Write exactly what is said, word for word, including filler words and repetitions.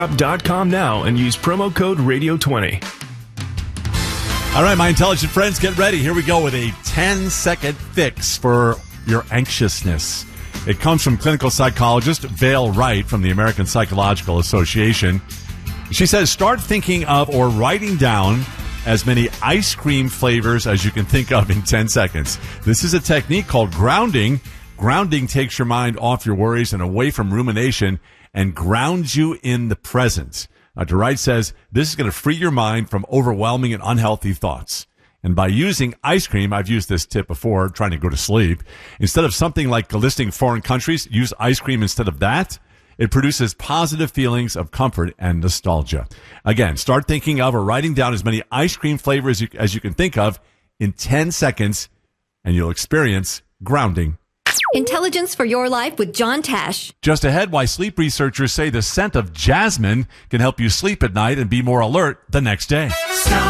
dot com now and use promo code radio twenty. All right, my intelligent friends, get ready. Here we go with a ten-second fix for your anxiousness. It comes from clinical psychologist Vail Wright from the American Psychological Association. She says, start thinking of or writing down as many ice cream flavors as you can think of in ten seconds. This is a technique called grounding. Grounding takes your mind off your worries and away from rumination and grounds you in the present. Doctor Wright says this is going to free your mind from overwhelming and unhealthy thoughts. And by using ice cream, I've used this tip before, trying to go to sleep. Instead of something like listing foreign countries, use ice cream instead of that. It produces positive feelings of comfort and nostalgia. Again, start thinking of or writing down as many ice cream flavors as you, as you can think of in ten seconds, and you'll experience grounding. Intelligence for your life with John Tash. Just ahead, why sleep researchers say the scent of jasmine can help you sleep at night and be more alert the next day.